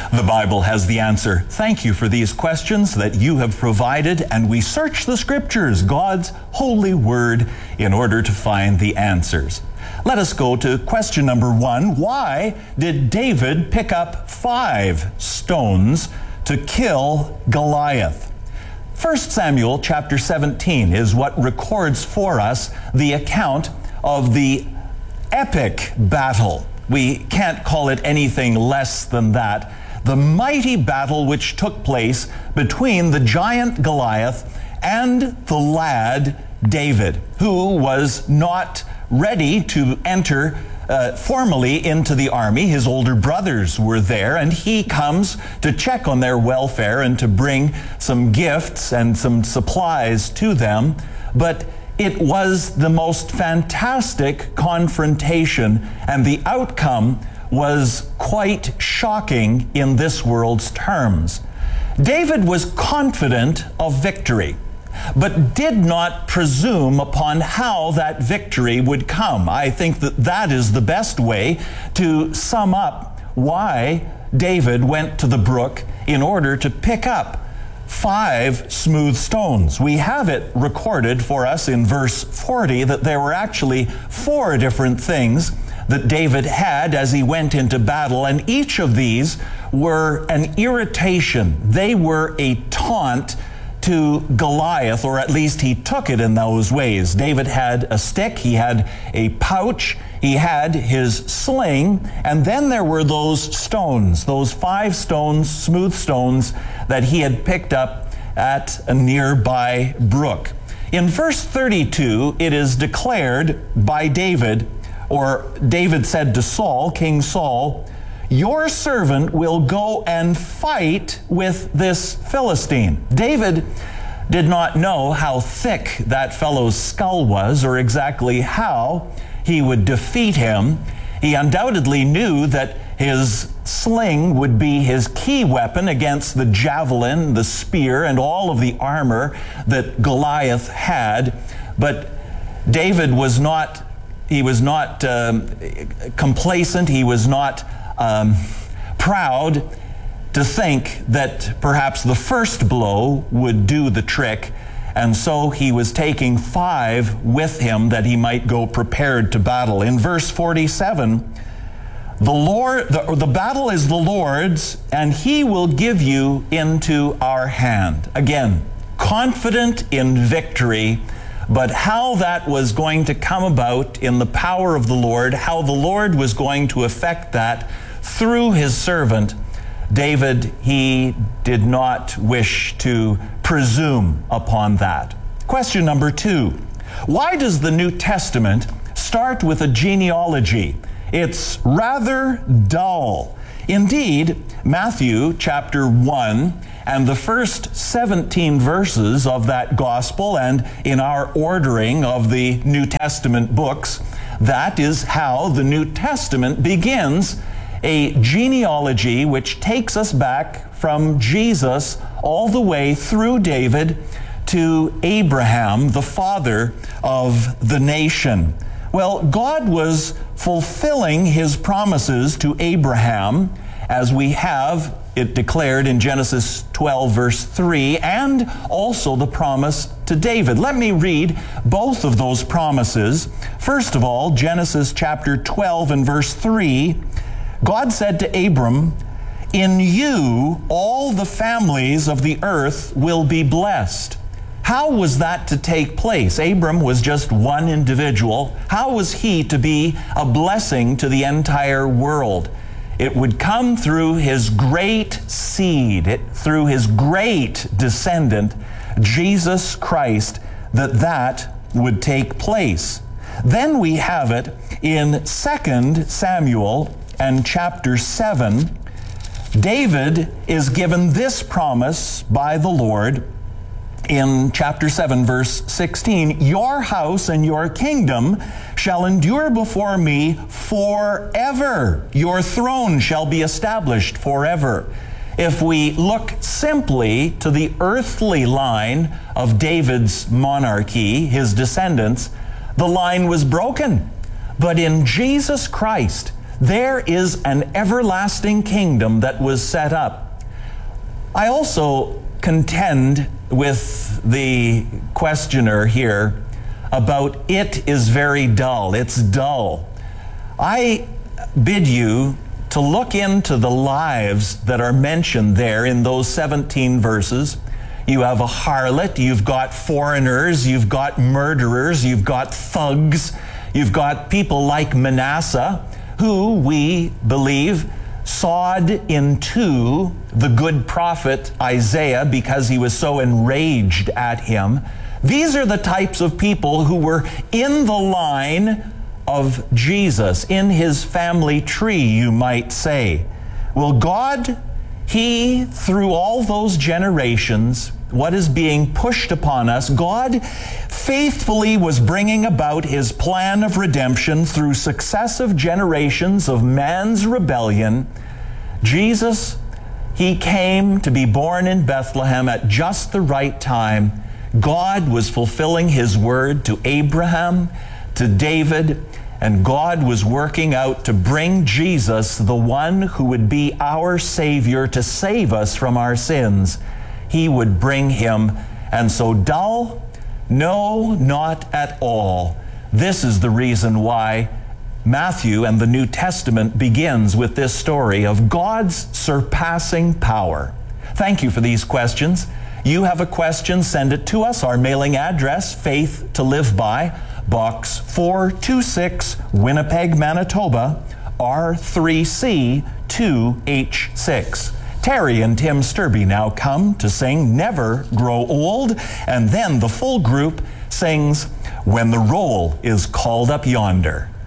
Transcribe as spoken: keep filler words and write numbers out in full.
The Bible has the answer. Thank you for these questions that you have provided, and we search the Scriptures, God's holy word, in order to find the answers. Let us go to question number one. Why did David pick up five stones to kill Goliath? First Samuel chapter seventeen is what records for us the account of the epic battle. We can't call it anything less than that. The mighty battle which took place between the giant Goliath and the lad David, who was not ready to enter uh, formally into the army. His older brothers were there, and he comes to check on their welfare and to bring some gifts and some supplies to them. But it was the most fantastic confrontation, and the outcome was quite shocking in this world's terms. David was confident of victory, but did not presume upon how that victory would come. I think that that is the best way to sum up why David went to the brook in order to pick up five smooth stones. We have it recorded for us in verse forty that there were actually four different things that David had as he went into battle, and each of these were an irritation. They were a taunt to Goliath, or at least he took it in those ways. David had a stick, he had a pouch, he had his sling, and then there were those stones, those five stones, smooth stones, that he had picked up at a nearby brook. In verse thirty-two, it is declared by David, or David said to Saul, King Saul, "Your servant will go and fight with this Philistine." David did not know how thick that fellow's skull was, or exactly how he would defeat him. He undoubtedly knew that his sling would be his key weapon against the javelin, the spear, and all of the armor that Goliath had. But David was not, he was not um, complacent, he was not um, proud to think that perhaps the first blow would do the trick, and so he was taking five with him that he might go prepared to battle. In verse forty-seven, the Lord, the, the battle is the Lord's, and he will give you into our hand. Again, confident in victory, but how that was going to come about in the power of the Lord, how the Lord was going to effect that through his servant, David, he did not wish to presume upon that. Question number two. Why does the New Testament start with a genealogy? It's rather dull. Indeed, Matthew chapter one and the first seventeen verses of that gospel, and in our ordering of the New Testament books, that is how the New Testament begins, a genealogy which takes us back from Jesus all the way through David to Abraham, the father of the nation. Well, God was fulfilling his promises to Abraham, as we have it declared in Genesis twelve, verse three, and also the promise to David. Let me read both of those promises. First of all, Genesis chapter twelve and verse three, God said to Abram, "In you all the families of the earth will be blessed." How was that to take place? Abram was just one individual. How was he to be a blessing to the entire world? It would come through his great seed, it, through his great descendant, Jesus Christ, that that would take place. Then we have it in Second Samuel and chapter seven. David is given this promise by the Lord in chapter seven, verse sixteen, "Your house and your kingdom shall endure before me forever. Your throne shall be established forever." If we look simply to the earthly line of David's monarchy, his descendants, the line was broken. But in Jesus Christ, There is an everlasting kingdom that was set up. I also contend with the questioner here about it is very dull. It's dull. I bid you to look into the lives that are mentioned there in those seventeen verses. You have a harlot, you've got foreigners, you've got murderers, you've got thugs, you've got people like Manasseh, who we believe sawed in two the good prophet Isaiah because he was so enraged at him. These are the types of people who were in the line of Jesus, in his family tree, you might say. Well, God, he, through all those generations, what is being pushed upon us, God faithfully was bringing about his plan of redemption through successive generations of man's rebellion. Jesus, he came to be born in Bethlehem at just the right time. God was fulfilling his word to Abraham, to David, and God was working out to bring Jesus, the one who would be our Savior, to save us from our sins. He would bring him. And so dull? No, not at all. This is the reason why Matthew and the New Testament begins with this story of God's surpassing power. Thank you for these questions. You have a question, send it to us. Our mailing address, Faith to Live By, Box four two six, Winnipeg, Manitoba, R three C two H six. Terry and Tim Sturby now come to sing Never Grow Old, and then the full group sings When the Roll is Called Up Yonder.